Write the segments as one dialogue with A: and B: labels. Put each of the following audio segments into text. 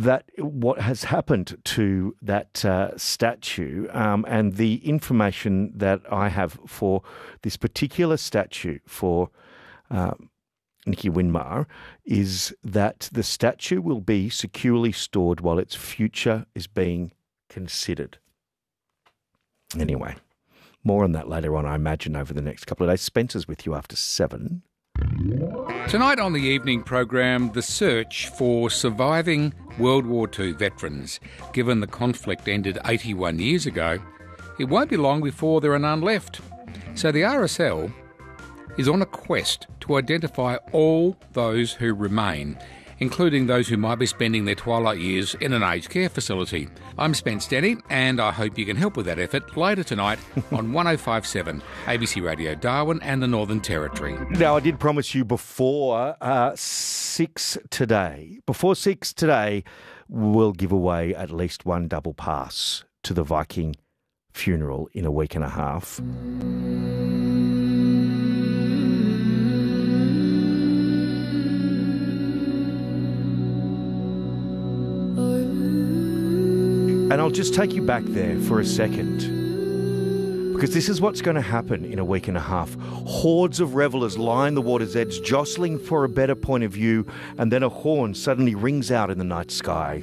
A: that what has happened to that statue and the information that I have for this particular statue for Nicky Winmar is that the statue will be securely stored while its future is being considered. Anyway, more on that later on, I imagine, over the next couple of days. Spencer's with you after 7.
B: Tonight on the evening program, the search for surviving World War II veterans. Given the conflict ended 81 years ago, it won't be long before there are none left. So the RSL is on a quest to identify all those who remain, including those who might be spending their twilight years in an aged care facility. I'm Spence Denny, and I hope you can help with that effort later tonight on 105.7 ABC Radio Darwin and the Northern Territory.
A: Now, I did promise you before 6 today, we'll give away at least one double pass to the Viking funeral in a week and a half. And I'll just take you back there for a second, because this is what's going to happen in a week and a half. Hordes of revellers line the water's edge, jostling for a better point of view, and then a horn suddenly rings out in the night sky.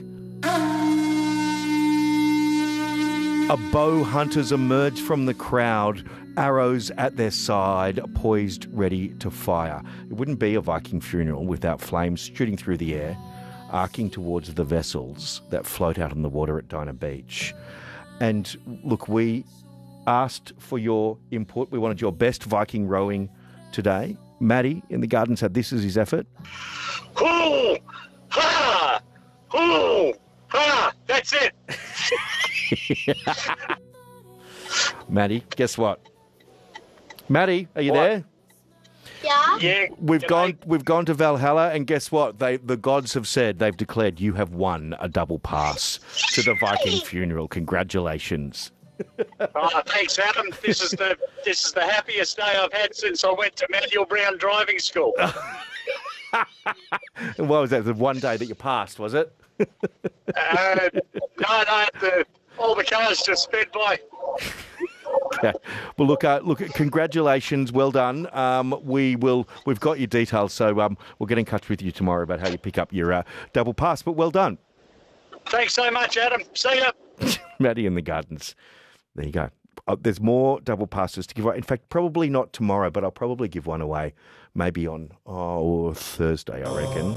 A: Bow hunters emerge from the crowd, arrows at their side, poised, ready to fire. It wouldn't be a Viking funeral without flames shooting through the air, arcing towards the vessels that float out on the water at Dinah Beach. And look, we asked for your input. We wanted your best Viking rowing today. Matty in the garden said this is his effort.
C: Hoo! Ha! Hoo! Ha! That's it.
A: Matty, guess what? Matty, are you there?
C: Yeah.
A: We've gone to Valhalla, and guess what? The gods have said, they've declared you have won a double pass to the Viking funeral. Congratulations.
C: Oh, thanks, Adam. This is the happiest day I've had since I went to Manuel Brown driving school.
A: And what was that? The one day that you passed, was it?
C: No, all the cars just sped by.
A: Okay. Well, look, congratulations. Well done. We've got your details, so we'll get in touch with you tomorrow about how you pick up your double pass, but well done.
C: Thanks so much, Adam. See ya.
A: Matty in the Gardens. There you go. There's more double passes to give away. In fact, probably not tomorrow, but I'll probably give one away maybe on Thursday, I reckon.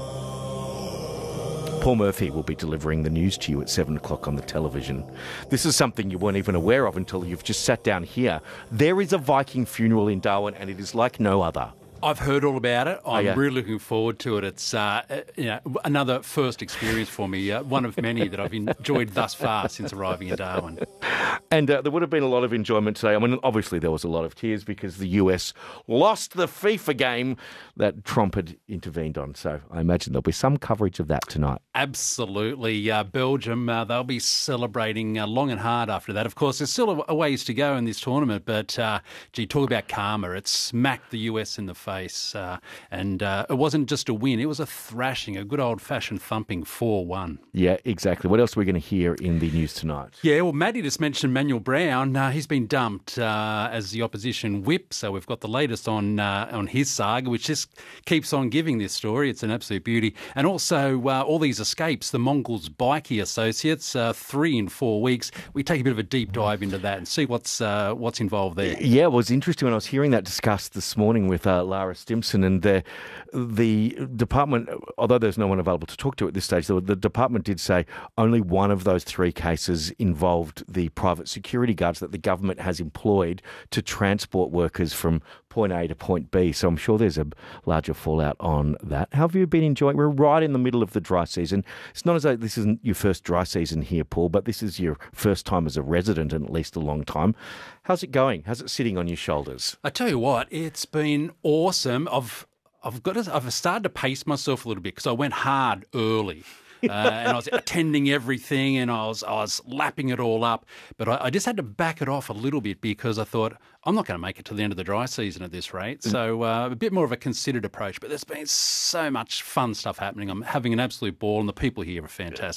A: Paul Murphy will be delivering the news to you at 7 o'clock on the television. This is something you weren't even aware of until you've just sat down here. There is a Viking funeral in Darwin, and it is like no other.
D: I've heard all about it. I'm really looking forward to it. It's another first experience for me, one of many that I've enjoyed thus far since arriving in Darwin.
A: And there would have been a lot of enjoyment today. I mean, obviously there was a lot of tears because the US lost the FIFA game that Trump had intervened on. So I imagine there'll be some coverage of that tonight.
D: Absolutely. Belgium, they'll be celebrating long and hard after that. Of course, there's still a ways to go in this tournament, but talk about karma. It smacked the US in the face. And it wasn't just a win, it was a thrashing, a good old-fashioned thumping 4-1.
A: Yeah, exactly. What else are we going to hear in the news tonight?
D: Yeah, well, Maddie just mentioned Manuel Brown. He's been dumped as the opposition whip, so we've got the latest on his saga, which just keeps on giving this story. It's an absolute beauty. And also all these escapes, the Mongols Bikie Associates, 3 in 4 weeks. We take a bit of a deep dive into that and see what's involved there.
A: Yeah, it was interesting when I was hearing that discussed this morning with Lara Stimson, and the department, although there's no one available to talk to at this stage, the department did say only one of those 3 cases involved the private security guards that the government has employed to transport workers from point A to point B. So I'm sure there's a larger fallout on that. How have you been enjoying? We're right in the middle of the dry season. It's not as though this isn't your first dry season here, Paul, but this is your first time as a resident in at least a long time. How's it going? How's it sitting on your shoulders?
D: I tell you what, it's been awesome. I've started to pace myself a little bit because I went hard early. And I was attending everything and I was lapping it all up. But I just had to back it off a little bit because I thought, I'm not going to make it to the end of the dry season at this rate. So a bit more of a considered approach. But there's been so much fun stuff happening. I'm having an absolute ball and the people here are fantastic.